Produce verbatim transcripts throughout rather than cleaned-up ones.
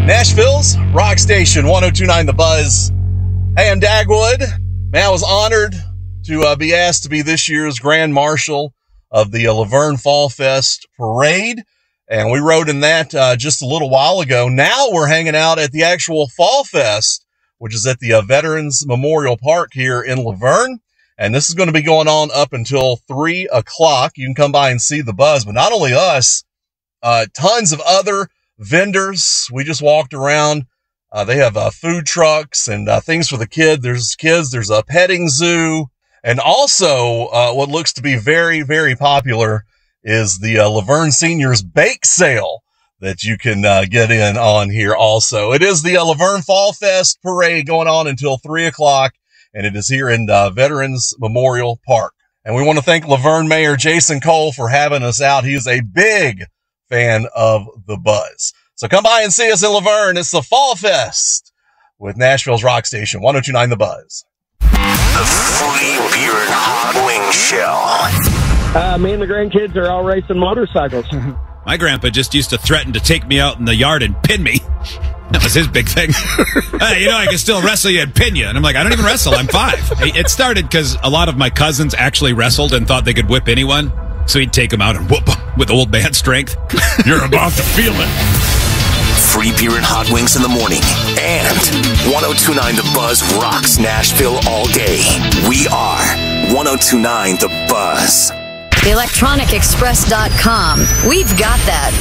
Nashville's Rock Station, one oh two point nine The Buzz. Hey, I'm Dagwood. Man, I was honored to uh, be asked to be this year's Grand Marshal of the uh, Laverne Fall Fest Parade. And we rode in that uh, just a little while ago. Now we're hanging out at the actual Fall Fest, which is at the uh, Veterans Memorial Park here in Laverne. And this is going to be going on up until three o'clock. You can come by and see the buzz, but not only us, uh, tons of other vendors. We just walked around. Uh, they have uh, food trucks and uh, things for the kid. There's kids. There's a petting zoo. And also uh, what looks to be very, very popular is the uh, Laverne Seniors Bake Sale that you can uh, get in on here also. It is the uh, Laverne Fall Fest Parade going on until three o'clock, and it is here in uh, Veterans Memorial Park. And we want to thank Laverne Mayor Jason Cole for having us out. He is a big fan of the buzz. So come by and see us in Laverne. It's the Fall Fest with Nashville's Rock Station, one oh two point nine The Buzz. The Free Beer and Hot Wing Show. Uh, me and the grandkids are all racing motorcycles. My grandpa just used to threaten to take me out in the yard and pin me. That was his big thing. Hey, you know, I can still wrestle you and pin you. And I'm like, I don't even wrestle. I'm five. It started because a lot of my cousins actually wrestled and thought they could whip anyone. So he'd take them out and whoop them with old man strength. You're about to feel it. Free beer and hot wings in the morning. And one oh two point nine The Buzz rocks Nashville all day. We are one oh two point nine The Buzz. electronic express dot com. We've got that.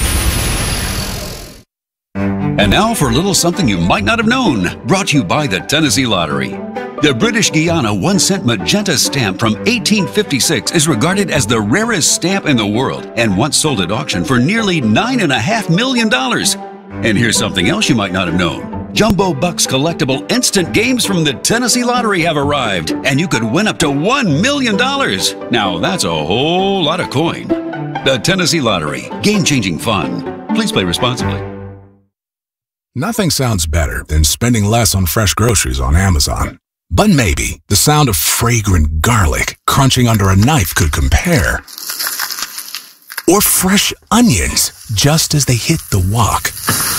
And now for a little something you might not have known, brought to you by the Tennessee Lottery. The British Guiana one-cent magenta stamp from eighteen fifty-six is regarded as the rarest stamp in the world and once sold at auction for nearly nine point five million dollars. And here's something else you might not have known. Jumbo Bucks collectible instant games from the Tennessee Lottery have arrived, and you could win up to one million dollars. Now, that's a whole lot of coin. The Tennessee Lottery. Game-changing fun. Please play responsibly. Nothing sounds better than spending less on fresh groceries on Amazon. But maybe the sound of fragrant garlic crunching under a knife could compare. Or fresh onions just as they hit the wok.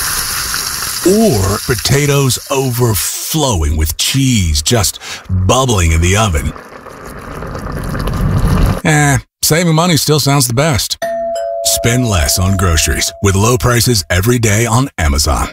Or potatoes overflowing with cheese just bubbling in the oven. Eh, saving money still sounds the best. Spend less on groceries with low prices every day on Amazon.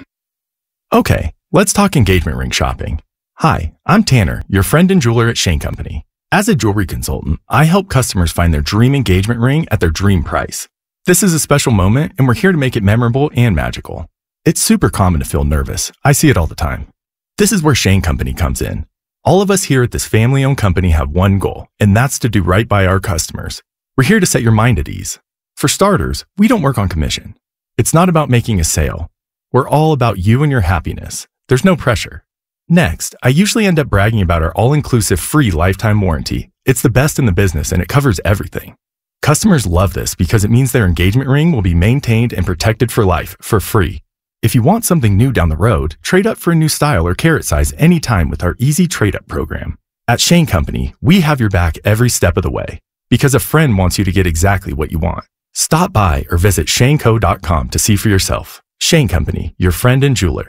Okay, let's talk engagement ring shopping. Hi, I'm Tanner, your friend and jeweler at Shane Company. As a jewelry consultant, I help customers find their dream engagement ring at their dream price. This is a special moment, and we're here to make it memorable and magical. It's super common to feel nervous. I see it all the time. This is where Shane Company comes in. All of us here at this family-owned company have one goal, and that's to do right by our customers. We're here to set your mind at ease. For starters, we don't work on commission. It's not about making a sale. We're all about you and your happiness. There's no pressure. Next, I usually end up bragging about our all-inclusive free lifetime warranty. It's the best in the business and it covers everything. Customers love this because it means their engagement ring will be maintained and protected for life, for free. If you want something new down the road, trade up for a new style or carat size anytime with our easy trade-up program. At Shane Company, we have your back every step of the way because a friend wants you to get exactly what you want. Stop by or visit shane co dot com to see for yourself. Shane Company, your friend and jeweler.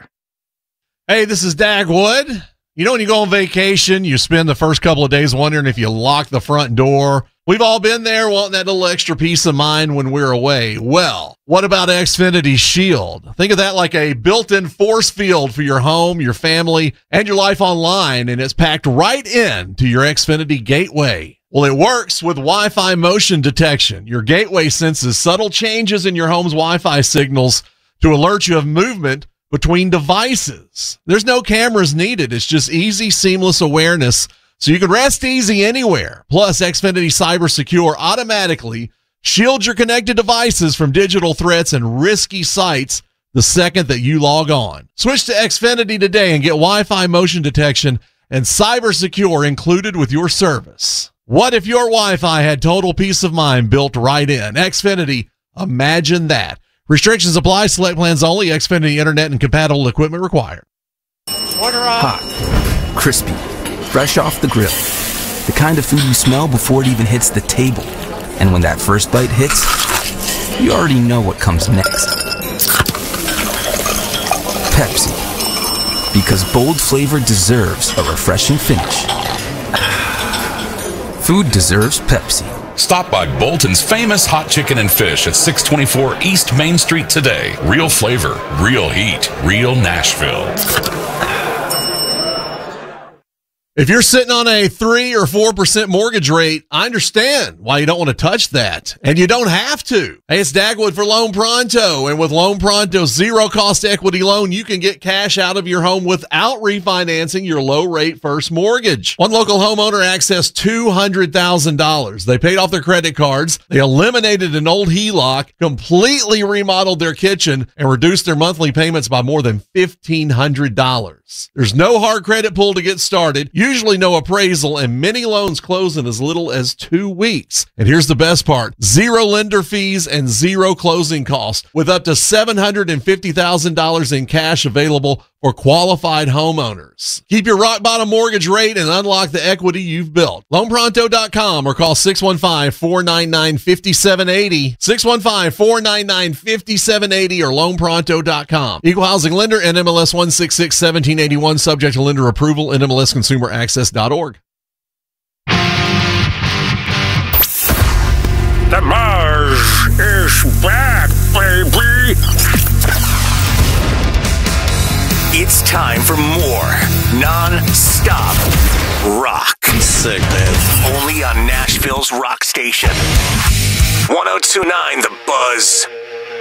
Hey, this is Dagwood. You know, when you go on vacation, you spend the first couple of days wondering if you lock the front door. We've all been there wanting that little extra peace of mind when we're away. Well, what about Xfinity Shield? Think of that like a built-in force field for your home, your family, and your life online, and it's packed right in to your Xfinity gateway. Well, it works with Wi-Fi motion detection. Your gateway senses subtle changes in your home's Wi-Fi signals to alert you of movement between devices. There's no cameras needed. It's just easy, seamless awareness so you can rest easy anywhere. Plus, Xfinity Cyber Secure automatically shields your connected devices from digital threats and risky sites the second that you log on. Switch to Xfinity today and get Wi-Fi motion detection and Cyber Secure included with your service. What if your Wi-Fi had total peace of mind built right in? Xfinity, imagine that. Restrictions apply. Select plans only. Xfinity Internet and compatible equipment required. Order up. Hot, crispy, fresh off the grill. The kind of food you smell before it even hits the table. And when that first bite hits, you already know what comes next. Pepsi. Because bold flavor deserves a refreshing finish. Food deserves Pepsi. Stop by Bolton's famous hot chicken and fish at six twenty-four East Main Street today. Real flavor, real heat, real Nashville. If you're sitting on a three or four percent mortgage rate, I understand why you don't want to touch that. And you don't have to. Hey, it's Dagwood for Loan Pronto. And with Loan Pronto's zero cost equity loan, you can get cash out of your home without refinancing your low rate first mortgage. One local homeowner accessed two hundred thousand dollars. They paid off their credit cards. They eliminated an old H E L O C, completely remodeled their kitchen, and reduced their monthly payments by more than fifteen hundred dollars. There's no hard credit pull to get started. Usually no appraisal, and many loans close in as little as two weeks. And here's the best part. Zero lender fees and zero closing costs with up to seven hundred fifty thousand dollars in cash available for qualified homeowners. Keep your rock bottom mortgage rate and unlock the equity you've built. loan pronto dot com or call six one five, four nine nine, five seven eight zero, six one five, four nine nine, five seven eight zero or loan pronto dot com. Equal housing lender, N M L S one six six, one seven eight one, subject to lender approval, N M L S consumer access dot org. The Buzz is back, baby. It's time for more non-stop rock. I'm sick, man. Only on Nashville's rock station. ten twenty-nine The Buzz.